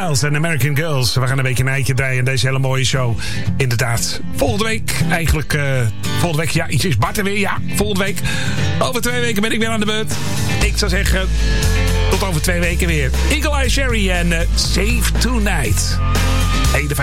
Styles en American Girls. We gaan een week een eitje draaien in deze hele mooie show. Inderdaad. Volgende week. Eigenlijk volgende week. Ja, iets is Bart er weer. Ja, volgende week. Over 2 weken ben ik weer aan de beurt. Ik zou zeggen, tot over 2 weken weer. Eagle Eye Cherry en Save Tonight. Hele